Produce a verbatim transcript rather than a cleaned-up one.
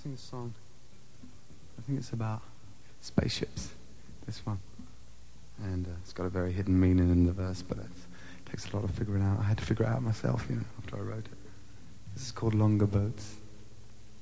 sing a song. I think it's about spaceships, this one. And uh, it's got a very hidden meaning in the verse, but it takes a lot of figuring out. I had to figure it out myself, you know, after I wrote it. This is called Longer Boats.